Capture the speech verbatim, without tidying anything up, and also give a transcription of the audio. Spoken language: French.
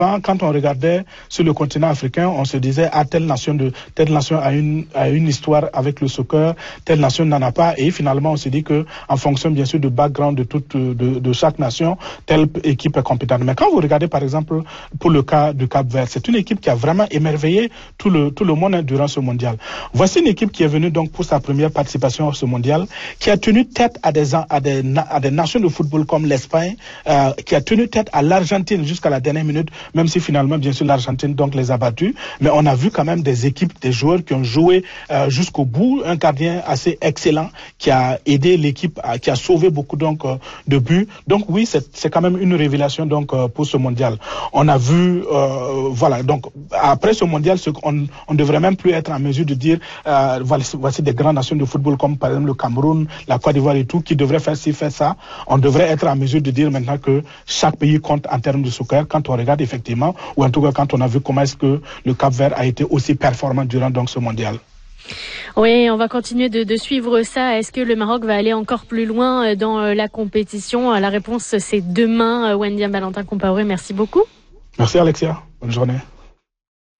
quand on regardait sur le continent africain, on se disait ah telle nation de telle nation a une a une histoire avec le soccer, telle nation n'en a pas, et finalement on se dit que en fonction bien sûr du background de toute de, de chaque nation, telle équipe est compétente. Mais quand vous regardez par exemple pour le cas du Cap-Vert, c'est une équipe qui a vraiment émerveillé tout le tout le monde durant ce mondial. Voici une équipe qui est venue donc pour sa première participation à ce mondial, qui a tenu tête à des à des à des nations de football comme l'Espagne, euh, qui a tenu tête à l'Argentine jusqu'à la dernière minute, même si finalement, bien sûr, l'Argentine donc les a battus. Mais on a vu quand même des équipes, des joueurs qui ont joué euh, jusqu'au bout. Un gardien assez excellent qui a aidé l'équipe, à, qui a sauvé beaucoup donc euh, de buts. Donc oui, c'est c'est quand même une révélation donc euh, pour ce mondial. On a vu, euh, voilà. Donc après ce mondial, ce, on on devrait même plus être en mesure de dire euh, voici, voici des grandes nations de football comme par exemple le Cameroun, la Côte d'Ivoire et tout, qui devraient faire ci, faire ça. On devrait être en mesure de dire maintenant que chaque pays compte en termes de soccer quand on regarde effectivement, ou en tout cas quand on a vu comment est-ce que le Cap-Vert a été aussi performant durant donc ce mondial. Oui, on va continuer de, de suivre ça. Est-ce que le Maroc va aller encore plus loin dans la compétition? La réponse, c'est demain. Wendy Valentin Compaoré, merci beaucoup. Merci Alexia, bonne journée.